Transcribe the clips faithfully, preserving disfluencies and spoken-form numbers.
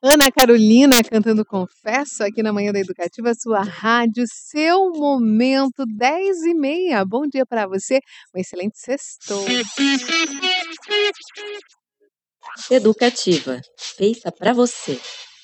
Ana Carolina cantando Confesso aqui na Manhã da Educativa, sua rádio, seu momento, dez e meia. Bom dia para você, um excelente sextou. Educativa, feita para você.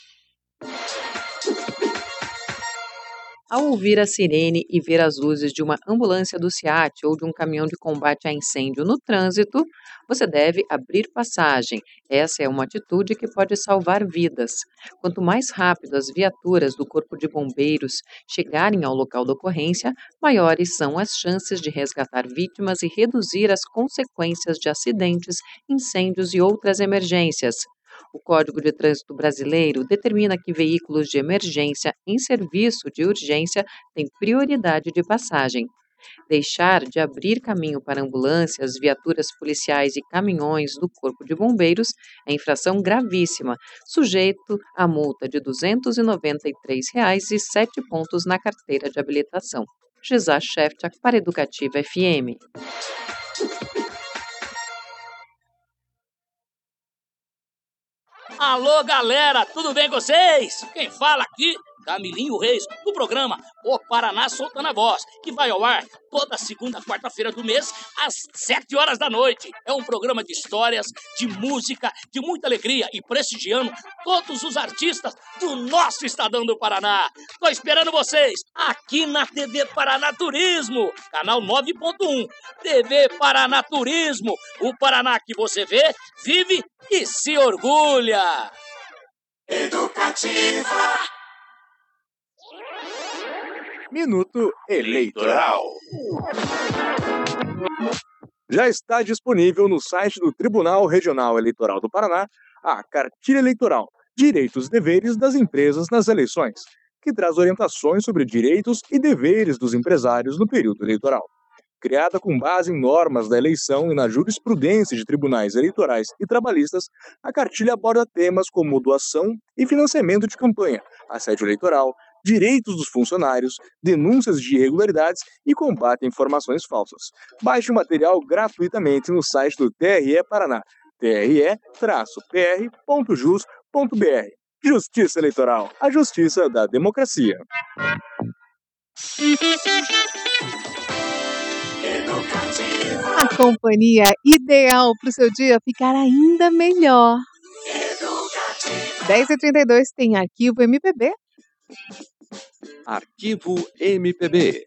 Ao ouvir a sirene e ver as luzes de uma ambulância do SEAT ou de um caminhão de combate a incêndio no trânsito, você deve abrir passagem. Essa é uma atitude que pode salvar vidas. Quanto mais rápido as viaturas do Corpo de Bombeiros chegarem ao local da ocorrência, maiores são as chances de resgatar vítimas e reduzir as consequências de acidentes, incêndios e outras emergências. O Código de Trânsito Brasileiro determina que veículos de emergência em serviço de urgência têm prioridade de passagem. Deixar de abrir caminho para ambulâncias, viaturas policiais e caminhões do Corpo de Bombeiros é infração gravíssima, sujeito a multa de duzentos e noventa e três reais e sete pontos na carteira de habilitação. Gisá Shefchak para Educativa F M. Alô, galera, tudo bem com vocês? Quem fala aqui, Camilinho Reis, do programa O Paraná Soltando a Voz, que vai ao ar toda segunda, quarta-feira do mês, às sete horas da noite. É um programa de histórias, de música, de muita alegria e prestigiando todos os artistas do nosso estadão do Paraná. Tô esperando vocês aqui na T V Paraná Turismo, canal nove ponto um. T V Paraná Turismo, o Paraná que você vê, vive e se orgulha. Educativa. Minuto Eleitoral. Já está disponível no site do Tribunal Regional Eleitoral do Paraná a Cartilha Eleitoral, Direitos e Deveres das Empresas nas Eleições, que traz orientações sobre direitos e deveres dos empresários no período eleitoral. Criada com base em normas da eleição e na jurisprudência de tribunais eleitorais e trabalhistas, a cartilha aborda temas como doação e financiamento de campanha, assédio eleitoral, direitos dos funcionários, denúncias de irregularidades e combate a informações falsas. Baixe o material gratuitamente no site do T R E Paraná, t r e p r ponto jus ponto b r. Justiça Eleitoral, a justiça da democracia. A companhia ideal para o seu dia ficar ainda melhor. dez e trinta e dois tem Arquivo M P B. Arquivo M P B.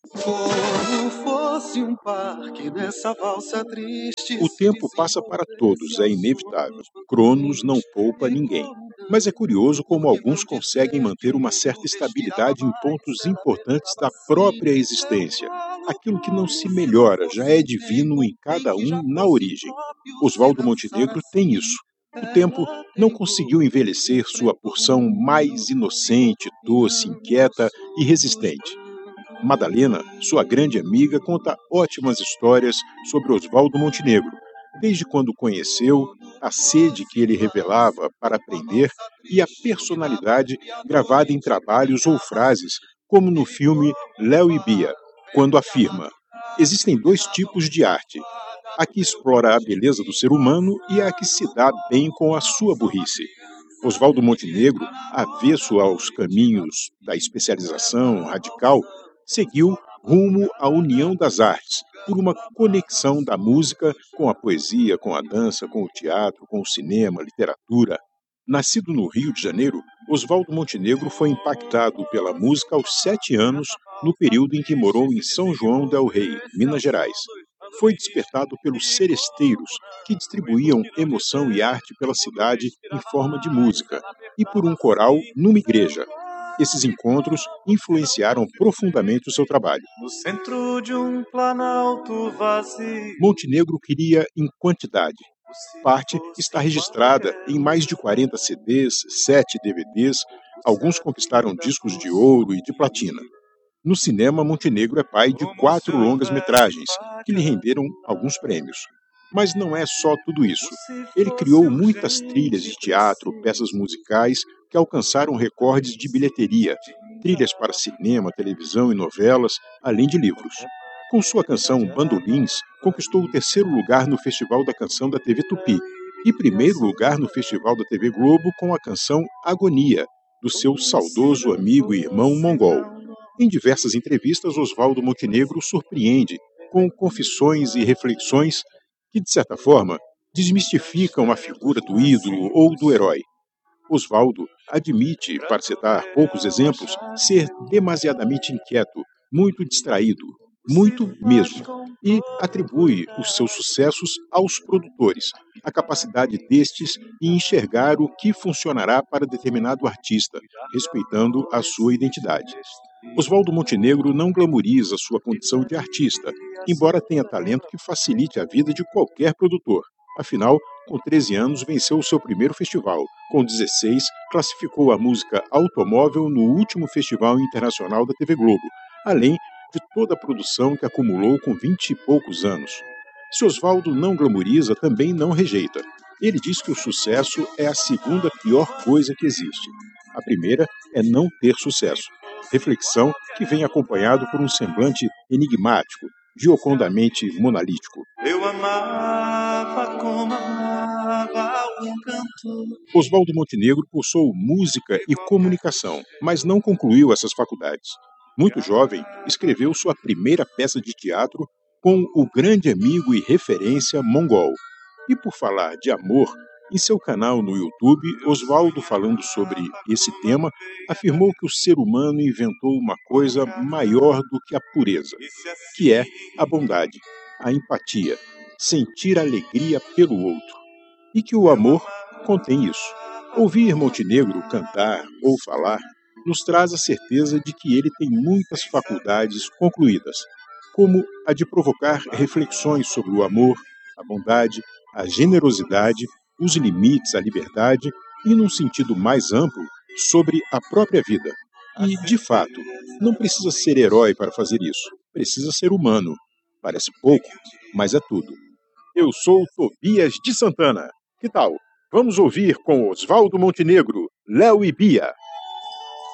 Como fosse um parque nessa valsa triste. O tempo passa para todos, é inevitável. Cronos não poupa ninguém. Mas é curioso como alguns conseguem manter uma certa estabilidade em pontos importantes da própria existência. Aquilo que não se melhora já é divino em cada um na origem. Oswaldo Montenegro tem isso. O tempo não conseguiu envelhecer sua porção mais inocente, doce, inquieta e resistente. Madalena, sua grande amiga, conta ótimas histórias sobre Oswaldo Montenegro, desde quando o conheceu, a sede que ele revelava para aprender e a personalidade gravada em trabalhos ou frases, como no filme Léo e Bia, quando afirma: existem dois tipos de arte, a que explora a beleza do ser humano e a que se dá bem com a sua burrice. Oswaldo Montenegro, avesso aos caminhos da especialização radical, seguiu rumo à união das artes, por uma conexão da música com a poesia, com a dança, com o teatro, com o cinema, literatura. Nascido no Rio de Janeiro, Oswaldo Montenegro foi impactado pela música aos sete anos, no período em que morou em São João del Rei, Minas Gerais. Foi despertado pelos seresteiros, que distribuíam emoção e arte pela cidade em forma de música, e por um coral numa igreja. Esses encontros influenciaram profundamente o seu trabalho. No centro de um planalto vazio. Montenegro queria em quantidade. Parte está registrada em mais de quarenta C Ds, sete D V Ds, alguns conquistaram discos de ouro e de platina. No cinema, Montenegro é pai de quatro longas-metragens, que lhe renderam alguns prêmios. Mas não é só tudo isso. Ele criou muitas trilhas de teatro, peças musicais que alcançaram recordes de bilheteria, trilhas para cinema, televisão e novelas, além de livros. Com sua canção Bandolins, conquistou o terceiro lugar no Festival da Canção da T V Tupi e primeiro lugar no Festival da T V Globo com a canção Agonia, do seu saudoso amigo e irmão Mongol. Em diversas entrevistas, Oswaldo Montenegro surpreende com confissões e reflexões que, de certa forma, desmistificam a figura do ídolo ou do herói. Oswaldo admite, para citar poucos exemplos, ser demasiadamente inquieto, muito distraído, muito mesmo, e atribui os seus sucessos aos produtores, a capacidade destes em enxergar o que funcionará para determinado artista, respeitando a sua identidade. Oswaldo Montenegro não glamoriza sua condição de artista, embora tenha talento que facilite a vida de qualquer produtor. Afinal, com treze anos, venceu o seu primeiro festival. Com dezesseis, classificou a música Automóvel no último Festival Internacional da T V Globo, além de toda a produção que acumulou com vinte e poucos anos. Se Oswaldo não glamoriza, também não rejeita. Ele diz que o sucesso é a segunda pior coisa que existe. A primeira é não ter sucesso. Reflexão que vem acompanhado por um semblante enigmático, giocondamente monalítico. Eu amava como amava um cantor. Oswaldo Montenegro cursou música e comunicação, mas não concluiu essas faculdades. Muito jovem, escreveu sua primeira peça de teatro com o grande amigo e referência Mongol. E por falar de amor, em seu canal no YouTube, Oswaldo, falando sobre esse tema, afirmou que o ser humano inventou uma coisa maior do que a pureza, que é a bondade, a empatia, sentir alegria pelo outro, e que o amor contém isso. Ouvir Montenegro cantar ou falar nos traz a certeza de que ele tem muitas faculdades concluídas, como a de provocar reflexões sobre o amor, a bondade, a generosidade, os limites à liberdade e, num sentido mais amplo, sobre a própria vida. E, de fato, não precisa ser herói para fazer isso. Precisa ser humano. Parece pouco, mas é tudo. Eu sou Tobias de Santana. Que tal? Vamos ouvir com Oswaldo Montenegro, Léo e Bia.